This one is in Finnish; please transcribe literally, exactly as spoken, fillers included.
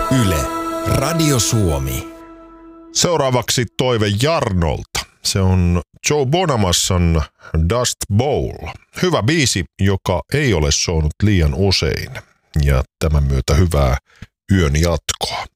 Yle, Radio Suomi. Seuraavaksi toive Jarnolta. Se on Joe Bonamassan Dust Bowl. Hyvä biisi, joka ei ole soinut liian usein. Ja tämän myötä hyvää yön jatkoa.